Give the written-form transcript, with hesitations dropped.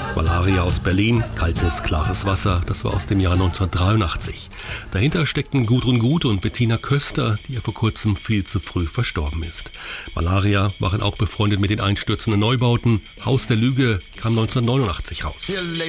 Malaria aus Berlin, kaltes, klares Wasser, das war aus dem Jahr 1983. Dahinter steckten Gudrun Gut und Bettina Köster, die ja vor kurzem viel zu früh verstorben ist. Malaria waren auch befreundet mit den einstürzenden Neubauten. Haus der Lüge kam 1989 raus. Hier